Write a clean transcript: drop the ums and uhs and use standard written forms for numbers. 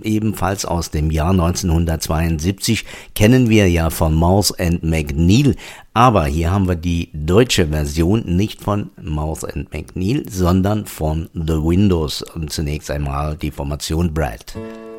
ebenfalls aus dem Jahr 1972, kennen wir ja von Mouse and McNeil, aber hier haben wir die deutsche Version nicht von Mouse and McNeil, sondern von The Windows und zunächst einmal die Formation Brad.